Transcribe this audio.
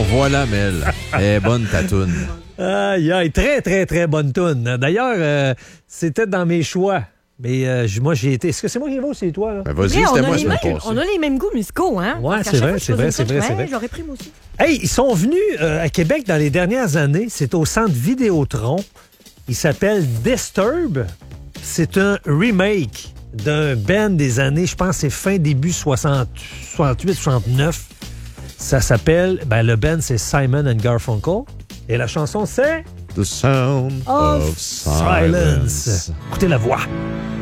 voilà, Mel. Elle est bonne, ta toune. Aïe, aïe, très, très, très bonne toune. D'ailleurs, c'était dans mes choix. Mais moi, j'ai été... Est-ce que c'est moi qui vais ou c'est toi? Là? Ben vas-y, c'était moi qui me On a les mêmes goûts musicaux, hein? Ouais, c'est vrai, c'est vrai. J'aurais pris moi aussi. Hey, ils sont venus à Québec dans les dernières années. C'est au centre Vidéotron. Il s'appelle Disturb. C'est un remake d'un band des années, je pense, c'est fin début 68, 69. Ça s'appelle, le band, c'est Simon and Garfunkel. Et la chanson, c'est... The Sound of Silence. Écoutez la voix.